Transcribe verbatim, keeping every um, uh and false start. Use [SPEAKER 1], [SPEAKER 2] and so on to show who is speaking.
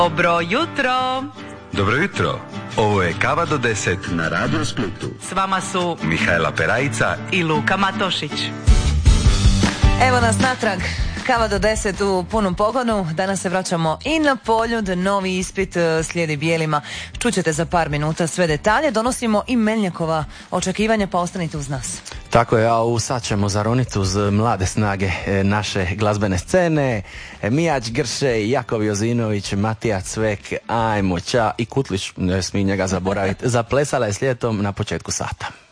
[SPEAKER 1] Dobro jutro.
[SPEAKER 2] Dobro jutro. Ovo je Kava do deset na Radio Splitu.
[SPEAKER 1] S vama su
[SPEAKER 2] Mihajla Perajica
[SPEAKER 1] i Luka Matošić.
[SPEAKER 3] Evo nas natrag. Kava do deset u punom pogonu. Danas se vraćamo i na Poljud. Novi ispit slijedi Bijelima. Čućete za par minuta sve detalje. Donosimo i Melnjakova očekivanja, pa ostanite uz nas.
[SPEAKER 4] Tako je, a u sad ćemo zaroniti uz mlade snage naše glazbene scene. Mijać Grše, Jakov Jozinović, Matija Cvek, ajmo, ča i Kutlić, ne smije njega zaboraviti. Zaplesala je s ljetom na početku sata.